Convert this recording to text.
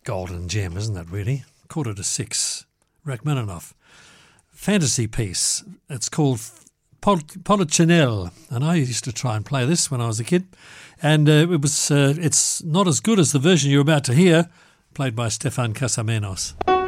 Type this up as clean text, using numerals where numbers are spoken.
golden gem, isn't it, really? 5:45. Rachmaninoff. Fantasy piece. It's called Polichinelle, and I used to try and play this when I was a kid. And it's not as good as the version you're about to hear, played by Stefan Casamenos.